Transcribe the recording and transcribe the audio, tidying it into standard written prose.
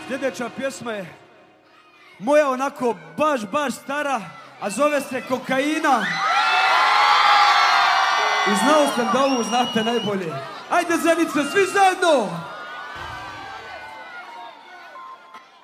Sljedeća pjesma je moja onako baš stara, a zove se Kokaina. I znao sam da ovu znate najbolje. Ajde Zenice, svi zajedno!